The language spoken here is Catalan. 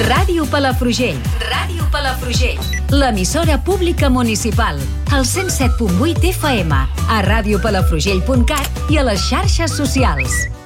Ràdio Palafrugell. Ràdio Palafrugell. L'emissora pública municipal. Al 107.8 FM. A radiopalafrugell.cat i a les xarxes socials.